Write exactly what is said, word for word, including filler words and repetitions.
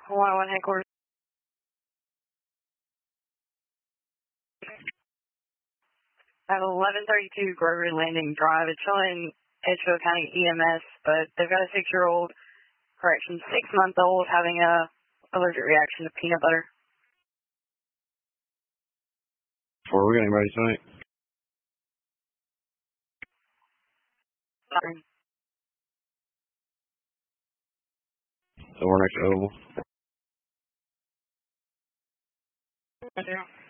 Hawaii one headquarters. At eleven thirty-two Grover Landing Drive. It's showing Edgefield County E M S, but they've got a six-year-old, correction, six-month-old having a allergic reaction to peanut butter. Where are we getting ready tonight? Sorry. So we're next to Oval. Zero.